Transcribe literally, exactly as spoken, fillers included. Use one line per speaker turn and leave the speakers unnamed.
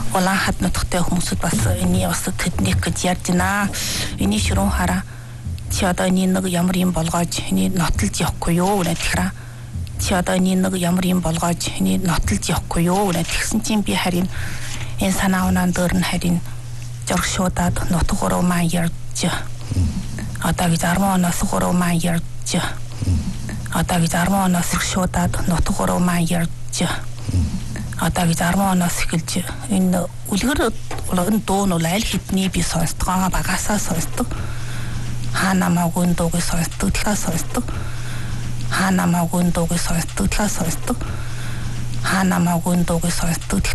улаан хад нутагтай хүмүүсд бас энэ бас тэднийг гэж ярьж байна. Эний ширүүн хараа чи одоо энэ нэг ямар юм болгоож энэ нотлж явахгүй юу гэдэг хэрэг. Чи одоо энэ нэг ямар юм болгоож энэ нотлж явахгүй юу гэдэг тэгсэн чинь би харин энэ санаа унаан дээр нь харин жоргшуудаад нутг руу маань ярьж. Одоо гэж арван оноос гурав маань ярьж. Одоо гэж арван оноос шуудаад нутг руу маань ярьж. Одоо гэж арван оноос эхэлж энэ үлгэр улгын дуу нь аль хэдний би сонсдгоо багасаа сонсдог. Хаана магун дууг сонсдог, тэгэхээр сонсдог. Хаана магун дууг сонсдог, тэгэхээр сонсдог. Хаана магун дууг сонсдог.